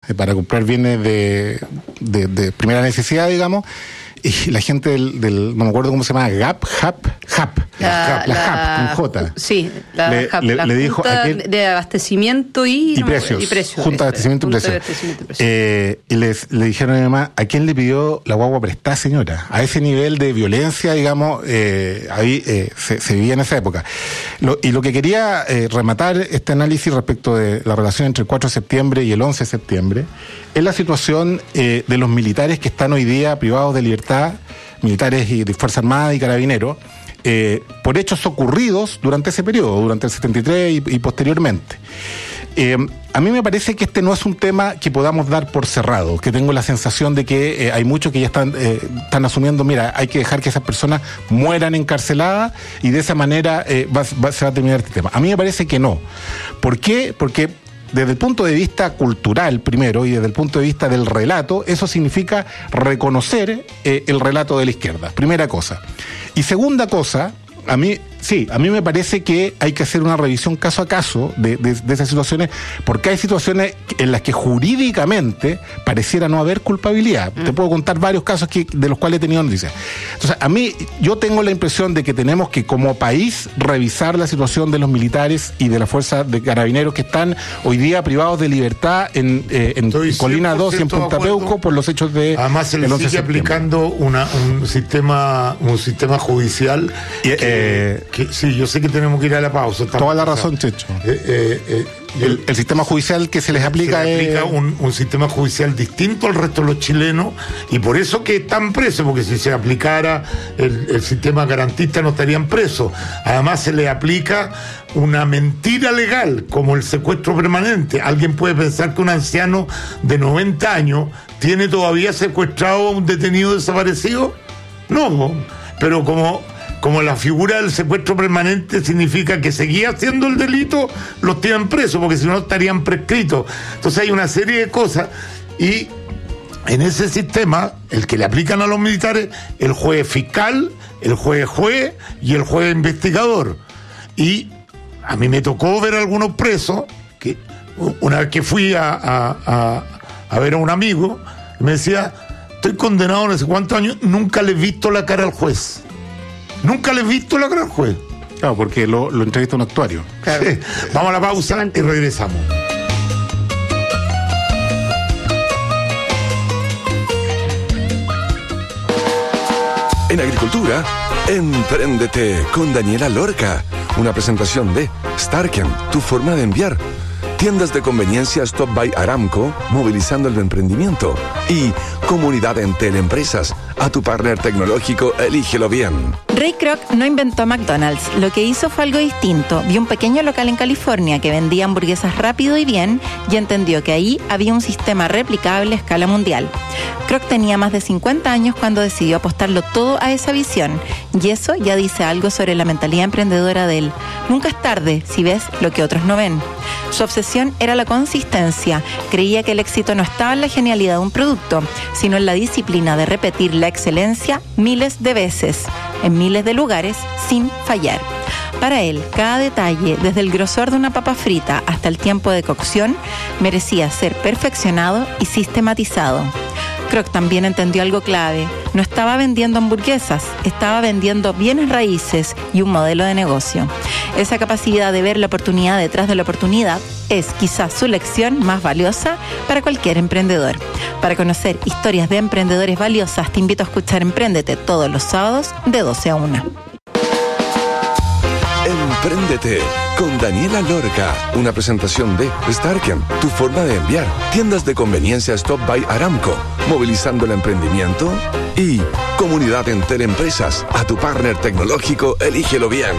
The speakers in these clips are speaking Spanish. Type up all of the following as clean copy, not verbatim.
para comprar bienes de primera necesidad, digamos. Y la gente no me acuerdo cómo se llama, HAP, la HAP, con J. Sí, la HAP, le dijo de abastecimiento y precios. Junta de abastecimiento y precios. Y le dijeron a mi mamá, ¿a quién le pidió la guagua prestada, señora? A ese nivel de violencia, digamos, ahí se vivía en esa época. Lo que quería rematar este análisis respecto de la relación entre el 4 de septiembre y el 11 de septiembre es la situación de los militares que están hoy día privados de libertad, militares y de Fuerza Armada y Carabineros, por hechos ocurridos durante ese periodo, durante el 73 y posteriormente. A mí me parece que este no es un tema que podamos dar por cerrado, que tengo la sensación de que hay muchos que ya están asumiendo, mira, hay que dejar que esas personas mueran encarceladas y de esa manera se va a terminar este tema. A mí me parece que no. ¿Por qué? Porque desde el punto de vista cultural, primero, y desde el punto de vista del relato, eso significa reconocer el relato de la izquierda, primera cosa. Y segunda cosa, a mí me parece que hay que hacer una revisión caso a caso de esas situaciones, porque hay situaciones en las que jurídicamente pareciera no haber culpabilidad. Te puedo contar varios casos de los cuales he tenido noticias. Entonces, yo tengo la impresión de que tenemos que, como país, revisar la situación de los militares y de la fuerza de carabineros que están hoy día privados de libertad en Colina 2 y en Punta Peuco por los hechos de. Además, se le sigue aplicando un sistema judicial. Sí, yo sé que tenemos que ir a la pausa. Toda la razón, Checho. El sistema judicial que se les aplica un sistema judicial distinto al resto de los chilenos, y por eso que están presos, porque si se aplicara el sistema garantista no estarían presos. Además, se les aplica una mentira legal como el secuestro permanente. ¿Alguien puede pensar que un anciano de 90 años tiene todavía secuestrado a un detenido desaparecido? No, pero como la figura del secuestro permanente significa que seguía haciendo el delito, los tienen presos, porque si no estarían prescritos. Entonces hay una serie de cosas, y en ese sistema, el que le aplican a los militares, el juez fiscal, el juez y el juez investigador. Y a mí me tocó ver a algunos presos, que una vez que fui a ver a un amigo, me decía, estoy condenado no sé cuántos años, nunca le he visto la cara al juez. Nunca le he visto la cara al juez. Claro, porque lo entrevista un actuario. Claro. Sí. Vamos a la pausa y regresamos. En agricultura, Empréndete con Daniela Lorca. Una presentación de Starken, tu forma de enviar. Tiendas de conveniencia Stop by Aramco, movilizando el emprendimiento. Y Comunidad Entel Empresas, a tu partner tecnológico, elígelo bien. Ray Kroc no inventó McDonald's. Lo que hizo fue algo distinto. Vio un pequeño local en California que vendía hamburguesas rápido y bien, y entendió que ahí había un sistema replicable a escala mundial. Kroc tenía más de 50 años cuando decidió apostarlo todo a esa visión, y eso ya dice algo sobre la mentalidad emprendedora de él. Nunca es tarde si ves lo que otros no ven. Su obsesión era la consistencia. Creía que el éxito no estaba en la genialidad de un producto, sino en la disciplina de repetir la excelencia miles de veces, en miles de lugares, sin fallar. Para él, cada detalle, desde el grosor de una papa frita hasta el tiempo de cocción, merecía ser perfeccionado y sistematizado. Kroc también entendió algo clave. No estaba vendiendo hamburguesas, estaba vendiendo bienes raíces y un modelo de negocio. Esa capacidad de ver la oportunidad detrás de la oportunidad es quizás su lección más valiosa para cualquier emprendedor. Para conocer historias de emprendedores valiosas, te invito a escuchar Empréndete todos los sábados de 12 a 1. Empréndete con Daniela Lorca. Una presentación de Starken, tu forma de enviar. Tiendas de conveniencia Stop by Aramco, movilizando el emprendimiento. Y Comunidad Entel Empresas, a tu partner tecnológico, elígelo bien.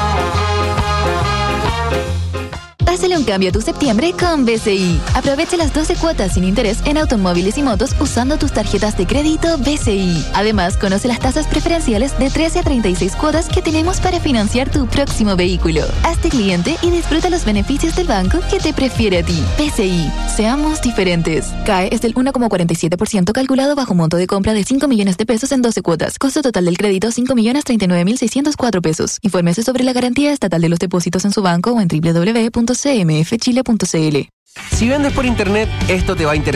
Pásale un cambio a tu septiembre con BCI. Aprovecha las 12 cuotas sin interés en automóviles y motos usando tus tarjetas de crédito BCI. Además, conoce las tasas preferenciales de 13 a 36 cuotas que tenemos para financiar tu próximo vehículo. Hazte cliente y disfruta los beneficios del banco que te prefiere a ti. BCI. Seamos diferentes. CAE es del 1,47% calculado bajo monto de compra de 5 millones de pesos en 12 cuotas. Costo total del crédito 5.039.604 pesos. Infórmese sobre la garantía estatal de los depósitos en su banco o en www.cmfchile.cl. Si vendes por internet, esto te va a interesar.